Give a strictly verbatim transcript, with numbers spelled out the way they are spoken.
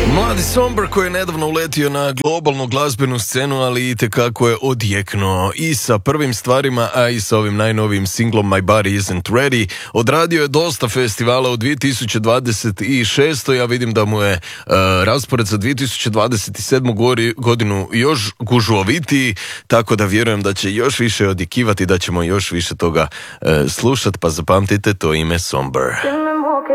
Mladi Somber koji je nedavno uletio na globalnu glazbenu scenu, ali itekako je odjeknuo i sa prvim stvarima, a i sa ovim najnovijim singlom My Body Isn't Ready. Odradio je dosta festivala u dvije tisuće dvadeset šestoj. Ja vidim da mu je uh, raspored za dvije tisuće dvadeset sedmu godinu još gužovitiji, tako da vjerujem da će još više odjekivati, da ćemo još više toga uh, slušati, pa zapamtite to ime Somber.